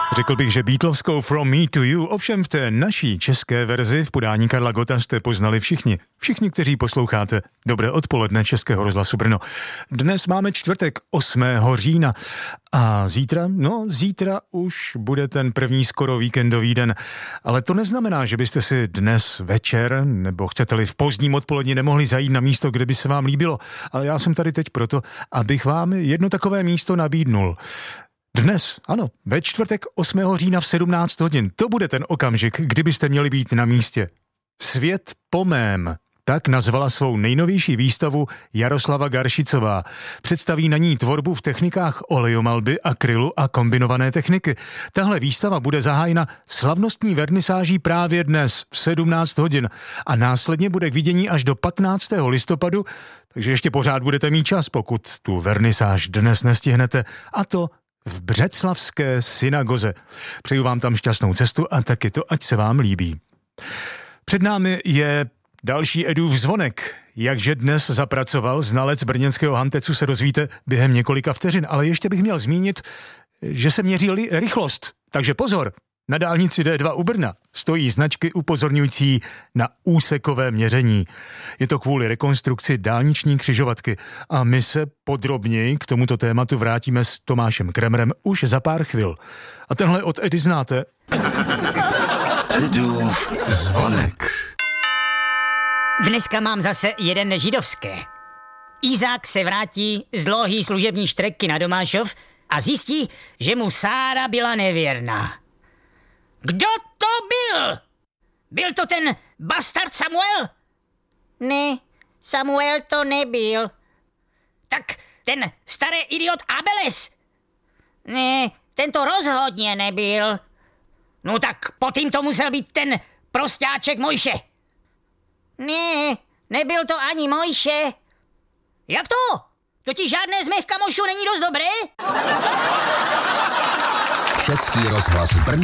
Řekl bych, že Beatlovskou From Me to You, ovšem v té naší české verzi v podání Karla Gotta jste poznali všichni. Všichni, kteří posloucháte Dobré odpoledne Českého rozhlasu Brno. Dnes máme čtvrtek 8. října a zítra už bude ten první skoro víkendový den. Ale to neznamená, že byste si dnes večer, nebo chcete-li v pozdním odpoledni, nemohli zajít na místo, kde by se vám líbilo. Ale já jsem tady teď proto, abych vám jedno takové místo nabídnul. Dnes, ano, ve čtvrtek 8. října v 17 hodin, to bude ten okamžik, kdybyste měli být na místě. Svět po mém, tak nazvala svou nejnovější výstavu Jaroslava Garšicová. Představí na ní tvorbu v technikách olejomalby, akrylu a kombinované techniky. Tahle výstava bude zahájena slavnostní vernisáží právě dnes v 17 hodin a následně bude k vidění až do 15. listopadu, takže ještě pořád budete mít čas, pokud tu vernisáž dnes nestihnete, a to v Břeclavské synagoze. Přeju vám tam šťastnou cestu a taky to, ať se vám líbí. Před námi je další Edův zvonek. Jakže dnes zapracoval znalec brněnského Hantecu, se dozvíte během několika vteřin, ale ještě bych měl zmínit, že se měří rychlost. Takže pozor, na dálnici D2 u Brna stojí značky upozorňující na úsekové měření. Je to kvůli rekonstrukci dálniční křižovatky a my se podrobněji k tomuto tématu vrátíme s Tomášem Kremrem už za pár chvil. A tenhle od Edy znáte? Edův zvonek. Dneska mám zase jeden nežidovské. Izák se vrátí z dlouhý služební štreky na Domášov a zjistí, že mu Sára byla nevěrná. Kdo to byl? Byl to ten bastard Samuel? Ne, Samuel to nebyl. Tak ten starý idiot Abeles? Ne, ten to rozhodně nebyl. No tak potom to musel být ten prostáček Mojše. Ne, nebyl to ani Mojše. Jak to? Totiž žádné z mých kamošů není dost dobré? Český rozhlas Brno.